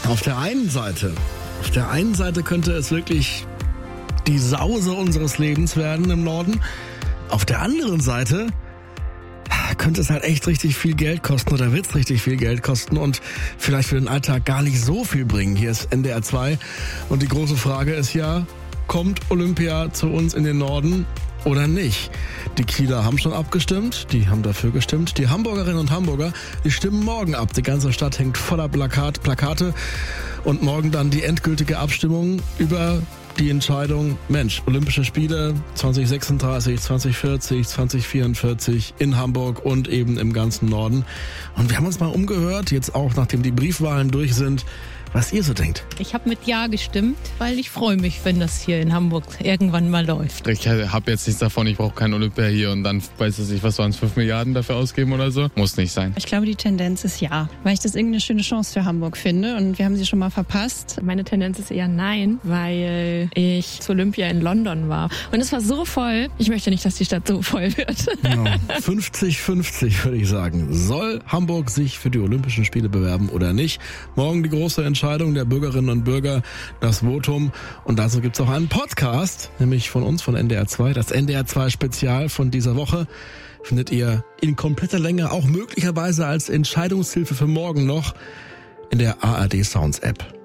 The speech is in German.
Auf der einen Seite könnte es wirklich die Sause unseres Lebens werden im Norden. Auf der anderen Seite könnte es halt echt richtig viel Geld kosten oder wird es richtig viel Geld kosten und vielleicht für den Alltag gar nicht so viel bringen. Hier ist NDR 2 und die große Frage ist ja, kommt Olympia zu uns in den Norden oder nicht? Die Kieler haben schon abgestimmt, die haben dafür gestimmt. Die Hamburgerinnen und Hamburger, die stimmen morgen ab. Die ganze Stadt hängt voller Plakate und morgen dann die endgültige Abstimmung über die Entscheidung, Mensch, Olympische Spiele 2036, 2040, 2044 in Hamburg und eben im ganzen Norden. Und wir haben uns mal umgehört, jetzt auch nachdem die Briefwahlen durch sind, was ihr so denkt. Ich habe mit Ja gestimmt, weil ich freue mich, wenn das hier in Hamburg irgendwann mal läuft. Ich habe jetzt nichts davon, ich brauche kein Olympia hier und dann, weiß ich nicht, was waren es, 5 Milliarden dafür ausgeben oder so? Muss nicht sein. Ich glaube, die Tendenz ist Ja, weil ich das irgendeine schöne Chance für Hamburg finde und wir haben sie schon mal verpasst. Meine Tendenz ist eher Nein, weil ich zu Olympia in London war und es war so voll. Ich möchte nicht, dass die Stadt so voll wird. Genau. 50-50 würde ich sagen. Soll Hamburg sich für die Olympischen Spiele bewerben oder nicht? Morgen die große Entscheidung der Bürgerinnen und Bürger, das Votum. Und dazu gibt es auch einen Podcast, nämlich von uns, von NDR 2. Das NDR 2 Spezial von dieser Woche findet ihr in kompletter Länge, auch möglicherweise als Entscheidungshilfe für morgen noch, in der ARD Sounds App.